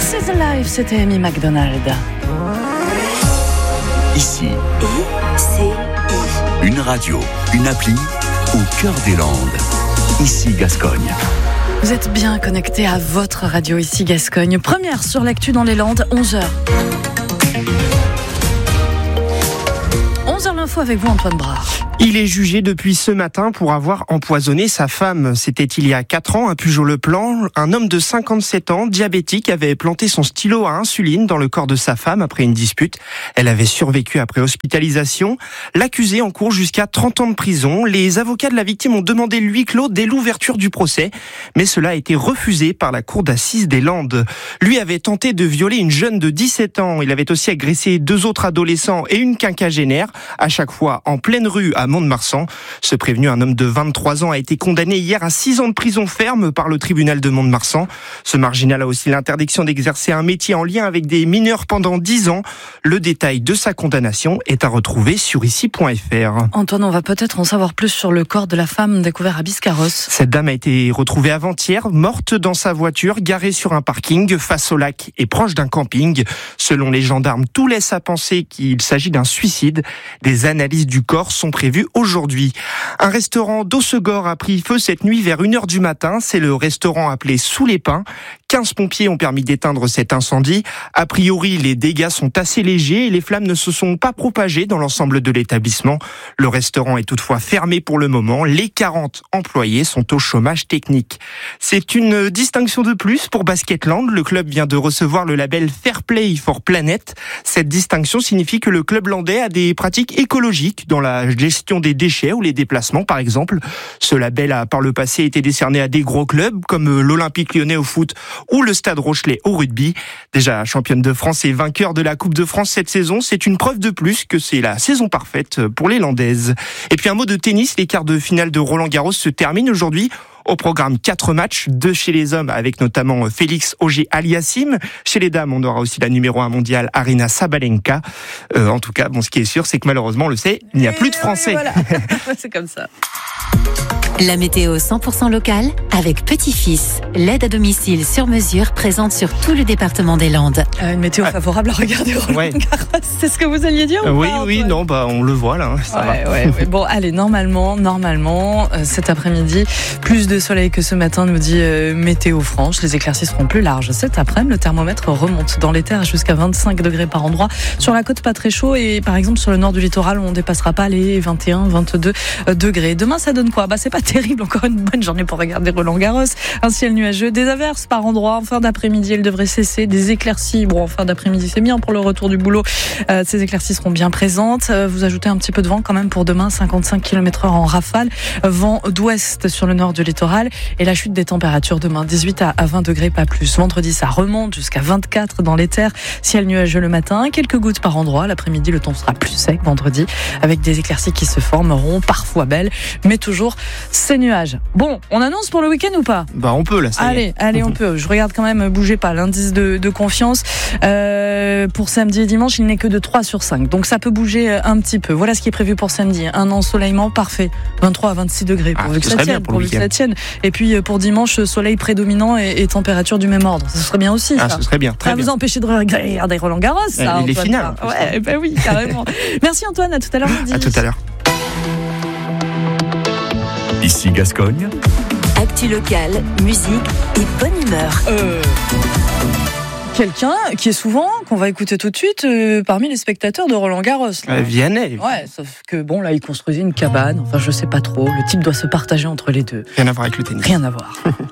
This is Life, c'était Amy McDonald. Ici, ICI. une radio, une appli au cœur des Landes. Ici Gascogne. Vous êtes bien connectés à votre radio ici Gascogne. Première sur l'actu dans les Landes, 11h. 11h l'info avec vous Antoine Brard. Il est jugé depuis ce matin pour avoir empoisonné sa femme. C'était il y a 4 ans à Pujaut-le-Plan. Un homme de 57 ans, diabétique, avait planté son stylo à insuline dans le corps de sa femme après une dispute. Elle avait survécu après hospitalisation. L'accusé encourt jusqu'à 30 ans de prison. Les avocats de la victime ont demandé le huis clos dès l'ouverture du procès, mais cela a été refusé par la cour d'assises des Landes. Lui avait tenté de violer une jeune de 17 ans. Il avait aussi agressé 2 autres adolescents et une quinquagénaire, à chaque fois en pleine rue à Mont-de-Marsan. Ce prévenu, un homme de 23 ans, a été condamné hier à 6 ans de prison ferme par le tribunal de Mont-de-Marsan. Ce marginal a aussi l'interdiction d'exercer un métier en lien avec des mineurs pendant 10 ans. Le détail de sa condamnation est à retrouver sur ici.fr. Antoine, on va peut-être en savoir plus sur le corps de la femme découvert à Biscarrosse. Cette dame a été retrouvée avant-hier, morte dans sa voiture, garée sur un parking face au lac et proche d'un camping. Selon les gendarmes, tout laisse à penser qu'il s'agit d'un suicide. Des analyses du corps sont prévues aujourd'hui. Un restaurant d'Hossegor a pris feu cette nuit vers 1h du matin. C'est le restaurant appelé Sous les Pins. 15 pompiers ont permis d'éteindre cet incendie. A priori, les dégâts sont assez légers et les flammes ne se sont pas propagées dans l'ensemble de l'établissement. Le restaurant est toutefois fermé pour le moment. Les 40 employés sont au chômage technique. C'est une distinction de plus pour Basketland. Le club vient de recevoir le label Fair Play for Planet. Cette distinction signifie que le club landais a des pratiques écologiques dans la gestion des déchets ou les déplacements, par exemple. Ce label a par le passé été décerné à des gros clubs comme l'Olympique Lyonnais au foot ou le Stade Rochelais au rugby. Déjà championne de France et vainqueur de la Coupe de France cette saison, c'est une preuve de plus que c'est la saison parfaite pour les Landaises. Et puis un mot de tennis, les quarts de finale de Roland-Garros se terminent aujourd'hui. Au programme 4 matchs, 2 chez les hommes avec notamment Félix Auger-Aliassime. Chez les dames, on aura aussi la numéro 1 mondiale Aryna Sabalenka. En tout cas, ce qui est sûr, c'est que malheureusement, on le sait, il n'y a plus de Français. Voilà. C'est comme ça. La météo 100% locale avec Petit-Fils, l'aide à domicile sur mesure présente sur tout le département des Landes. Une météo favorable à regarder Roland-Garros, c'est ce que vous alliez dire ou Oui, pas, oui, non, on le voit là, ça va. Ouais. Bon, allez, normalement, cet après-midi, plus de soleil que ce matin, nous dit Météo France. Les éclaircies seront plus larges cet après-midi. Le thermomètre remonte dans les terres jusqu'à 25 degrés par endroit. Sur la côte, pas très chaud. Et par exemple, sur le nord du littoral, on ne dépassera pas les 21, 22 degrés. Demain, ça donne quoi ? C'est pas terrible. Encore une bonne journée pour regarder Roland-Garros. Un ciel nuageux, des averses par endroits. En fin d'après-midi, elles devraient cesser. Des éclaircies. Bon, en fin d'après-midi, c'est bien pour le retour du boulot. Ces éclaircies seront bien présentes. Vous ajoutez un petit peu de vent quand même pour demain. 55 km/h en rafale. Vent d'ouest sur le nord du littoral. Et la chute des températures demain, 18 à 20 degrés, pas plus. Vendredi, ça remonte jusqu'à 24 dans les terres. Ciel nuageux le matin. Quelques gouttes par endroit. L'après-midi, le temps sera plus sec vendredi. Avec des éclaircies qui se formeront. Parfois belles. Mais toujours ces nuages. Bon, on annonce pour le week-end ou pas ? On peut là, ça y est. Allez, on peut. Je regarde quand même, bougez pas, l'indice de confiance. Pour samedi et dimanche, il n'est que de 3 sur 5. Donc ça peut bouger un petit peu. Voilà ce qui est prévu pour samedi. Un ensoleillement parfait. 23 à 26 degrés, pourvu que ça tienne. Et puis pour dimanche, soleil prédominant et température du même ordre. Ce serait bien aussi, ça. Ce serait bien. Ça vous empêcher de regarder Roland-Garros, ça, les finales. Ouais, oui, carrément. Merci Antoine, à tout à l'heure. À tout à l'heure. Ici Gascogne. Actu locale, musique et bonne humeur. Quelqu'un qui est souvent, qu'on va écouter tout de suite, parmi les spectateurs de Roland-Garros. Vianney. Ouais, sauf que bon, là, il construisait une cabane. Enfin, je sais pas trop. Le type doit se partager entre les deux. Rien à voir avec le tennis. Rien à voir.